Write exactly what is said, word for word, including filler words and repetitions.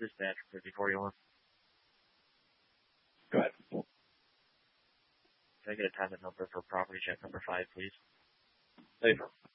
dispatch fifty-four you want? Go ahead. Can I get a time and number for property check number five, please? Labor.